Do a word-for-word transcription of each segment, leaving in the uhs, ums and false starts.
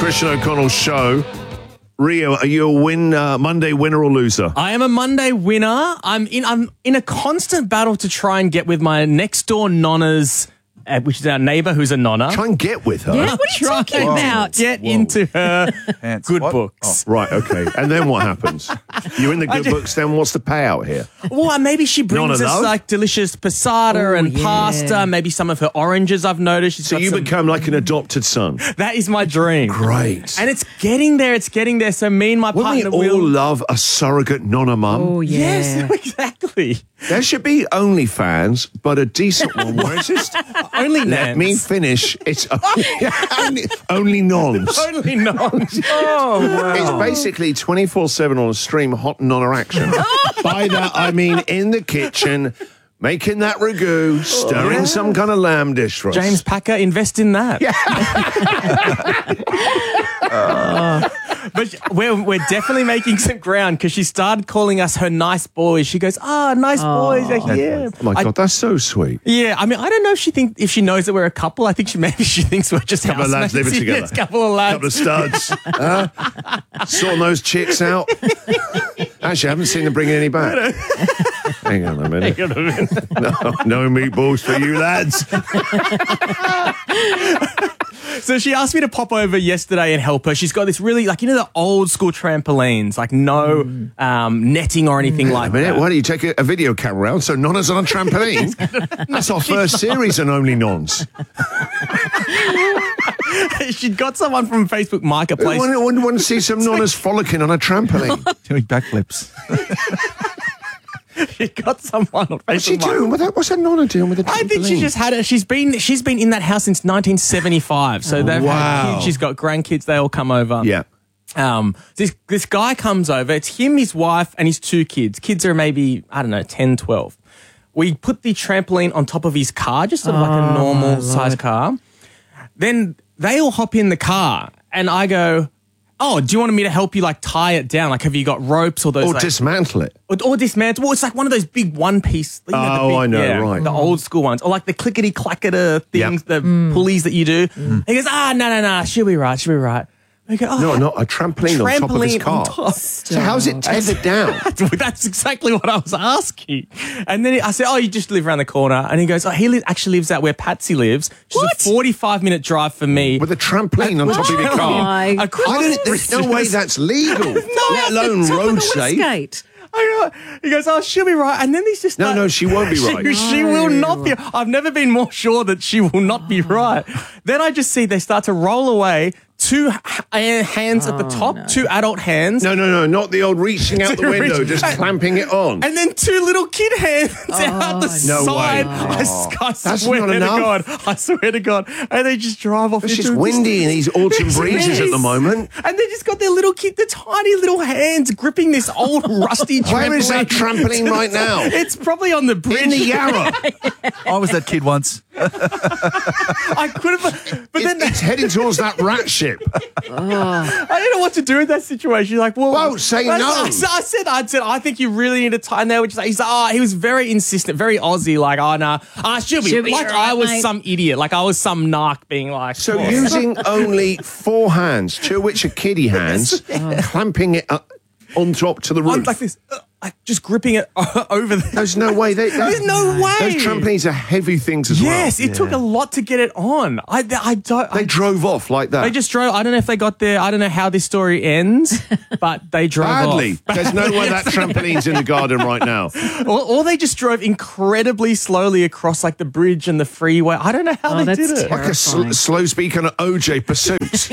Christian O'Connell show. Rio, are you a win uh, Monday winner or loser? I am a Monday winner. I'm in. I'm in a constant battle to try and get with my next door nonna's, uh, which is our neighbour, who's a nonna. Try and get with her. Yeah, what are you Try talking and about? Get Whoa. into her Pants, good what? books. Right, okay. And then what happens? You're in the good just- books, then what's the payout here? Well, maybe she brings Nonna us love? like delicious passata Oh, and yeah. pasta. Maybe some of her oranges. I've noticed. She's So got you some- become like an adopted son. That is my dream. Great. And it's getting there. It's getting there. So me and my Wouldn't we partner all will. love a surrogate nonna mum? Oh, yeah. Yes, exactly. There should be OnlyFans, but a decent one where it's just Only let nans. me finish. It's only, only, only nons. Only nons. Oh, wow. It's basically twenty-four seven on a stream, hot nonna action. By that, I mean in the kitchen, making that ragu, stirring some kind of lamb dish for us. James Packer, invest in that. Uh, but we're, we're definitely making some ground because she started calling us her nice boys. She goes, ah, nice boys are here. Oh my I- God, that's so sweet. Yeah, I mean, I don't know if she think if she knows that we're a couple. I think she maybe she thinks we're just Couple of lads housemates. living together. Yes, couple of lads. Couple of studs. huh? Sorting those chicks out. Actually, I haven't seen them bringing any back. Hang on a minute. Hang on a minute. No, no meatballs for you lads. So she asked me to pop over yesterday and help her. She's got this really, like, you know, the old school trampolines, like no um, netting or anything Wait like a minute, that. why don't you take a, a video camera around so Nonna's on a trampoline? That's our first series on Only Nons. She'd got someone from Facebook Marketplace. I wouldn't want to see some Nonnas frolicking on a trampoline. Doing backflips. She got someone on Facebook What's she Marketplace. doing? What that, what's that Nonna doing with a trampoline? I think she just had it. She's been she's been in that house since nineteen seventy-five. So they've Wow. had kids. She's got grandkids. They all come over. Yeah. Um, this this guy comes over. It's him, his wife, and his two kids. Kids are maybe, I don't know, ten, twelve. We put the trampoline on top of his car, just sort of like a normal size car. Then they all hop in the car, and I go, oh, do you want me to help you like tie it down? Like, have you got ropes or those? Or like, dismantle it. or, or dismantle. Well, it's like one of those big one piece. You know, the Oh, big- I know, yeah, right. The old school ones. Or like the clickety clacketer things, Yep. the pulleys that you do. He goes, ah, no, no, no, she'll be right, she'll be right. I go, oh, No, not a trampoline, on top of his trampoline on car. top. So how's it tethered down? That's exactly what I was asking. And then I said, oh, you just live around the corner. And he goes, oh, he li- actually lives out where Patsy lives. Which What? is a forty-five minute drive for me. With a trampoline on top of your Oh car? my Across I don't, there's no way bridges. that's legal, let alone Top of road the safe. Westgate. I know. He goes, oh, she'll be right. And then he's just No, like, no, she won't be right. She, she will not be. I've never been more sure that she will not be right. Then I just see they start to roll away. Two h- hands at the top, two adult hands. No, no, no, not the old reaching out the To window, reach- just clamping it on. And then two little kid hands out the no side. way. I, s- I That's swear not to enough. God. I swear to God. And they just drive off. It's into just the windy in these autumn It breezes at the is. moment. And they just got their little kid, the tiny little hands gripping this old rusty trampoline. Where is that trampoline right now? It's probably on the bridge. In the Yarra. I was that kid once. I could have, but then It's, it's heading towards that rat ship. I didn't know what to do in that situation. Like, well, Well, say I, no. I, I said, I said, I think you really need to tie there. Which is, he's, oh, he was very insistent, very Aussie. Like, oh no, ah, she'll be, She'll be like right, I was mate. some idiot, like I was some narc being like. So oh. using only four hands, two of which are kiddie hands, clamping it up on top to the I'm roof. like this, uh, like just gripping it over there. There's no way. They, There's no way. Those trampolines are heavy things as Yes, well. it took a lot to get it on. I, I don't. They I, drove off like that. they just drove. I don't know if they got there. I don't know how this story ends, but they drove Badly. off. There's no way that trampoline's in the garden right now. Or, or they just drove incredibly slowly across like the bridge and the freeway. I don't know how Oh, they that's did it. terrible. Like a sl- Terrifying. slow speak on an O J Pursuit. With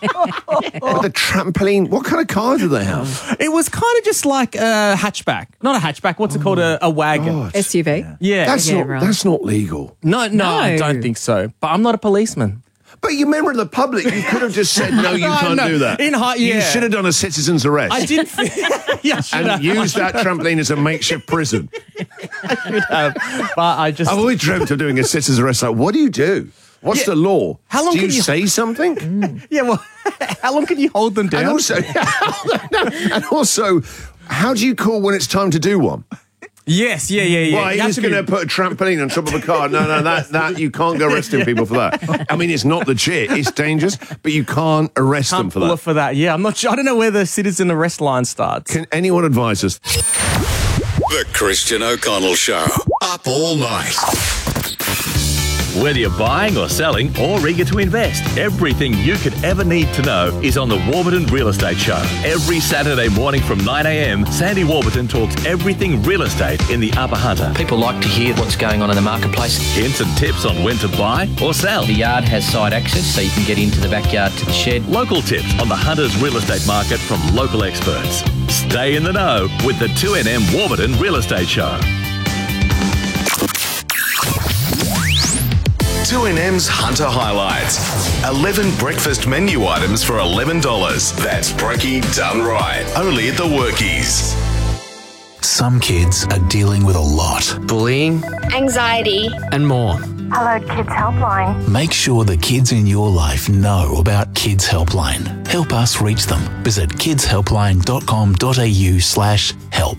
a trampoline. What kind of car do they have? It was kind of just like a hatchback. Not a hatchback. What's it called? A, a wagon. God. S U V. Yeah. That's Yeah, not. right. That's not legal. no, no, I No. don't think so. But I'm not a policeman. But you remember in the public, you could have just said, no, you No, can't no. do that. In hi- You yeah. should have done a citizen's arrest. I did. yeah, I should and have. used that trampoline as a makeshift prison. But I just. I've always dreamt of doing a citizen's arrest. Like, what do you do? What's Yeah. the law? How long do you, can you- say something? yeah. Well, how long can you hold them down? And also, and also, how do you call when it's time to do one? Yes, yeah, yeah, yeah. Well, You he have was to be- going to put a trampoline on top of a car. No, no, that that you can't go arresting people for that. I mean, it's not legit. It's dangerous, but you can't arrest them Can't for pull that. it for that. Yeah, I'm not sure. I don't know where the citizen arrest line starts. Can anyone advise us? The Christian O'Connell Show. Up all night. Whether you're buying or selling or eager to invest, everything you could ever need to know is on the Warburton Real Estate Show. Every Saturday morning from nine a.m, Sandy Warburton talks everything real estate in the Upper Hunter. People like to hear what's going on in the marketplace. Hints and tips on when to buy or sell. The yard has side access, so you can get into the backyard to the shed. Local tips on the Hunter's real estate market from local experts. Stay in the know with the two N M Warburton Real Estate Show. two N M's Hunter Highlights. eleven breakfast menu items for eleven dollars. That's brekkie done right. Only at the Workies. Some kids are dealing with a lot. Bullying, anxiety, and more. Hello Kids Helpline. Make sure the kids in your life know about Kids Helpline. Help us reach them. Visit kidshelpline.com.au slash help.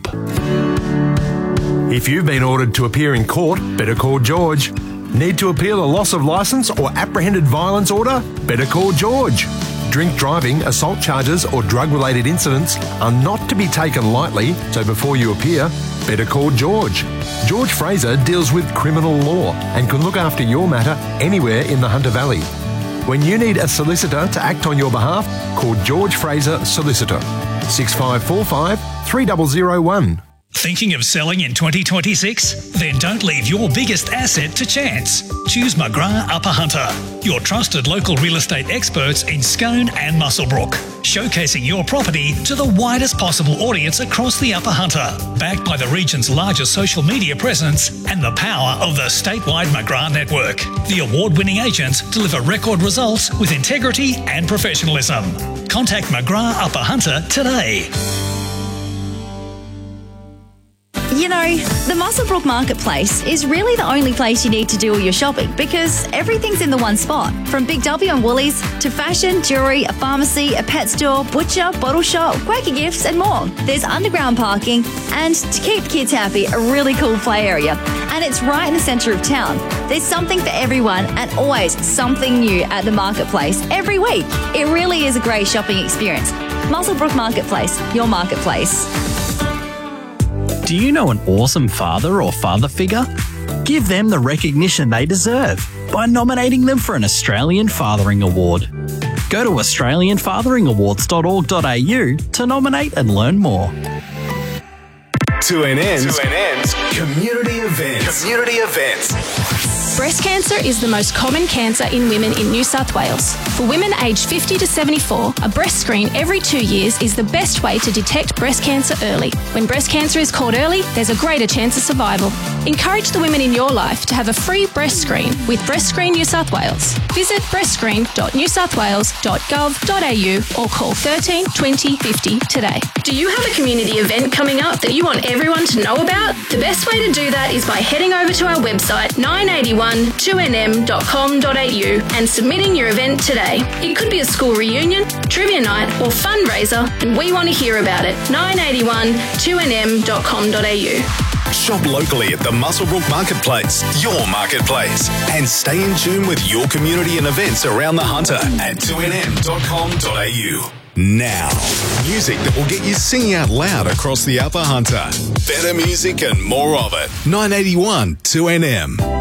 If you've been ordered to appear in court, better call George. Need to appeal a loss of licence or apprehended violence order? Better call George. Drink driving, assault charges or drug-related incidents are not to be taken lightly, so before you appear, better call George. George Fraser deals with criminal law and can look after your matter anywhere in the Hunter Valley. When you need a solicitor to act on your behalf, call George Fraser Solicitor. six five four five, three zero zero one. Thinking of selling in twenty twenty-six? Then don't leave your biggest asset to chance. Choose McGrath Upper Hunter, your trusted local real estate experts in Scone and Muswellbrook, showcasing your property to the widest possible audience across the Upper Hunter, backed by the region's largest social media presence and the power of the statewide McGrath network. The award-winning agents deliver record results with integrity and professionalism. Contact McGrath Upper Hunter today. You know, the Muswellbrook Marketplace is really the only place you need to do all your shopping because everything's in the one spot. From Big W and Woolies to fashion, jewellery, a pharmacy, a pet store, butcher, bottle shop, Quaker Gifts and more. There's underground parking and, to keep kids happy, a really cool play area. And it's right in the centre of town. There's something for everyone and always something new at the Marketplace every week. It really is a great shopping experience. Muswellbrook Marketplace, your marketplace. Do you know an awesome father or father figure? Give them the recognition they deserve by nominating them for an Australian Fathering Award. Go to australian fathering awards dot org dot a u to nominate and learn more. two N N's, two N N's Community Events. Community Events. Breast cancer is the most common cancer in women in New South Wales. For women aged fifty to seventy-four, a breast screen every two years is the best way to detect breast cancer early. When breast cancer is caught early, there's a greater chance of survival. Encourage the women in your life to have a free breast screen with Breast Screen New South Wales. Visit breast screen dot new south wales dot gov dot a u or call thirteen twenty fifty today. Do you have a community event coming up that you want everyone to know about? The best way to do that is by heading over to our website nine eighty-one two n m dot com dot a u and submitting your event today. It could be a school reunion, trivia night or fundraiser and we want to hear about it. nine eighty-one two n m dot com dot a u. Shop locally at the Muswellbrook Marketplace, your marketplace. And stay in tune with your community and events around the Hunter at two n m dot com dot a u. Now, music that will get you singing out loud across the Upper Hunter. Better music and more of it. nine eighty-one two N M.